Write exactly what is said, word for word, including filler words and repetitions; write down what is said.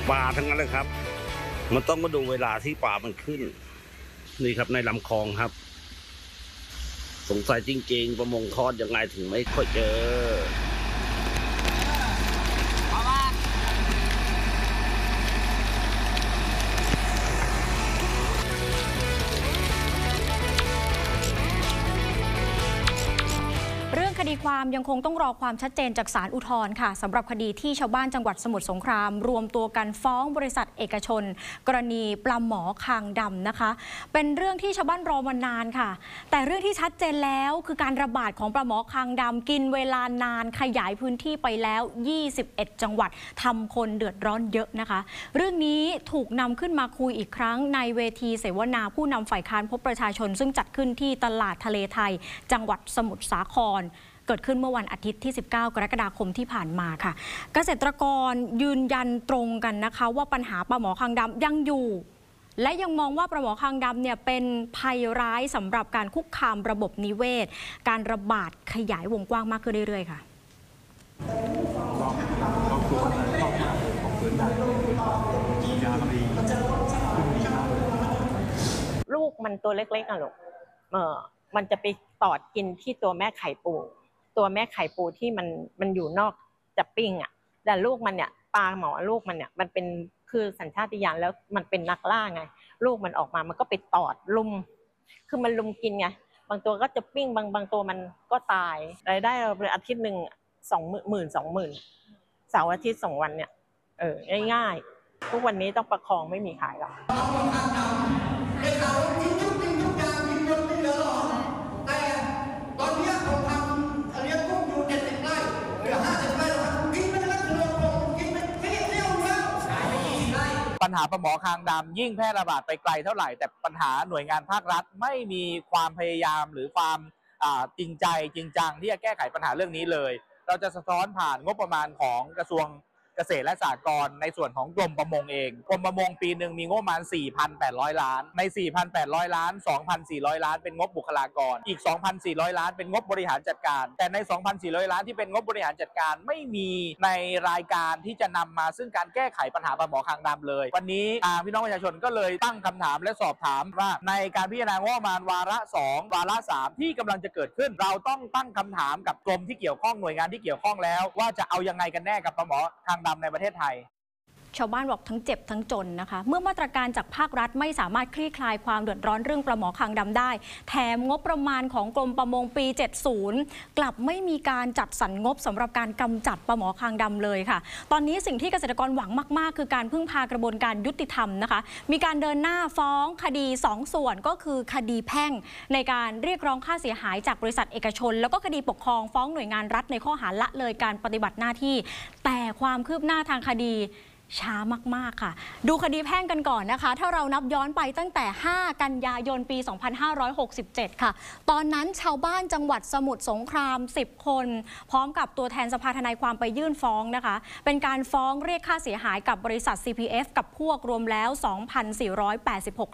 ปลาทั้งนั้นเลยครับมันต้องมาดูเวลาที่ปลามันขึ้นนี่ครับในลำคลองครับสงสัยจริงๆประมงทอดยังไงถึงไม่ค่อยเจอเรื่องคดีความยังคงต้องรอความชัดเจนจากศาลอุทธรณ์ค่ะสำหรับคดีที่ชาวบ้านจังหวัดสมุทรสงครามรวมตัวกันฟ้องบริษัทเอกชนกรณีปลาหมอคางดำนะคะเป็นเรื่องที่ชาวบ้านรอมานานค่ะแต่เรื่องที่ชัดเจนแล้วคือการระบาดของปลาหมอคางดำกินเวลานานขยายพื้นที่ไปแล้วยี่สิบเอ็ดจังหวัดทำคนเดือดร้อนเยอะนะคะเรื่องนี้ถูกนำขึ้นมาคุยอีกครั้งในเวทีเสวนาผู้นำฝ่ายค้านพบประชาชนซึ่งจัดขึ้นที่ตลาดทะเลไทยจังหวัดสมุทรสาครเกิดขึ้นเมื่อวันอาทิตย์ที่สิบเก้ากรกฎาคมที่ผ่านมาค่ะเกษตรกรยืนยันตรงกันนะคะว่าปัญหาปลาหมอคางดำยังอยู่และยังมองว่าปลาหมอคางดำเนี่ยเป็นภัยร้ายสำหรับการคุกคามระบบนิเวศการระบาดขยายวงกว้างมากขึ้นเรื่อยๆค่ะลูกมันตัวเล็กๆอ่ะลูกเออมันจะไปตอดกินที่ตัวแม่ไข่ปูตัวแม่ไข่ปูที่มันมันอยู่นอกจะปิ้งอ่ะแต่ลูกมันเนี่ยปลาหมอลูกมันเนี่ยมันเป็นคือสัญชาตญาณแล้วมันเป็นนักล่าไงลูกมันออกมามันก็ไปตอดลุมคือมันลุมกินไงบางตัวก็จะปิ้งบางบางตัวมันก็ตายรายได้เราเป็นอาทิตย์หนึ่งสองหมื่นสองหมื่นเสาร์อาทิตย์สองวันเนี่ยเออง่ายๆทุกวันนี้ต้องประคองไม่มีขายหรอกปัญหาปลาหมอคางดำยิ่งแพร่ระบาดไปไกลเท่าไหร่แต่ปัญหาหน่วยงานภาครัฐไม่มีความพยายามหรือความจริงใจจริงจังที่จะแก้ไขปัญหาเรื่องนี้เลยเราจะสะท้อนผ่านงบประมาณของกระทรวงเกษตรและสหกรณ์ในส่วนของกรมประมงเองกรมประมงปีหนึ่งมีงบประมาณ สี่พันแปดร้อย ล้านใน สี่พันแปดร้อย ล้าน สองพันสี่ร้อย ล้านเป็นงบบุคลากรอีก สองพันสี่ร้อย ล้านเป็นงบบริหารจัดการแต่ใน สองพันสี่ร้อย ล้านที่เป็นงบบริหารจัดการไม่มีในรายการที่จะนำมาซึ่งการแก้ไขปัญหาปลาหมอคางดำเลยวันนี้ทางพี่น้องประชาชนก็เลยตั้งคำถามและสอบถามว่าในการพิจารณางบประมาณวาระสองวาระสามที่กำลังจะเกิดขึ้นเราต้องตั้งคำถามกับกรมที่เกี่ยวข้องหน่วยงานที่เกี่ยวข้องแล้วว่าจะเอายังไงกันแน่กับปลาหมอคางดำในประเทศไทยชาวบ้านบอกทั้งเจ็บทั้งจนนะคะเมื่อมาตรการจากภาครัฐไม่สามารถคลี่คลายความเดือดร้อนเรื่องปลาหมอคางดำได้แถมงบประมาณของกรมประมงปีเจ็ดสิบกลับไม่มีการจัดสรรงบสำหรับการกำจัดปลาหมอคางดำเลยค่ะตอนนี้สิ่งที่เกษตรกรหวังมากๆคือการพึ่งพากระบวนการยุติธรรมนะคะมีการเดินหน้าฟ้องคดีสองส่วนก็คือคดีแพ่งในการเรียกร้องค่าเสียหายจากบริษัทเอกชนแล้วก็คดีปกครองฟ้องหน่วยงานรัฐในข้อหาละเลยการปฏิบัติหน้าที่แต่ความคืบหน้าทางคดีช้ามากๆค่ะดูคดีแพ่งกันก่อนนะคะถ้าเรานับย้อนไปตั้งแต่ห้ากันยายนปีสองพันห้าร้อยหกสิบเจ็ดค่ะตอนนั้นชาวบ้านจังหวัดสมุทรสงครามสิบคนพร้อมกับตัวแทนสภาทนายความไปยื่นฟ้องนะคะเป็นการฟ้องเรียกค่าเสียหายกับบริษัท ซี พี เอฟ กับพวกรวมแล้ว สองพันสี่ร้อยแปดสิบหก